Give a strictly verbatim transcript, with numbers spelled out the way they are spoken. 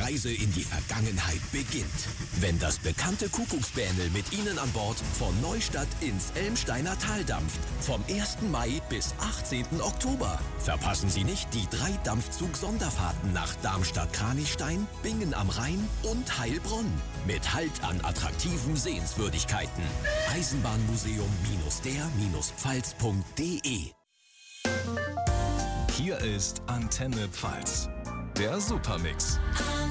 Reise in die Vergangenheit beginnt. Wenn das bekannte Kuckucksbähnel mit Ihnen an Bord von Neustadt ins Elmsteiner Tal dampft. Vom ersten Mai bis achtzehnten Oktober. Verpassen Sie nicht die drei Dampfzug-Sonderfahrten nach Darmstadt-Kranichstein, Bingen am Rhein und Heilbronn. Mit Halt an attraktiven Sehenswürdigkeiten. Eisenbahnmuseum-der-pfalz punkt de. Hier ist Antenne Pfalz, der Supermix.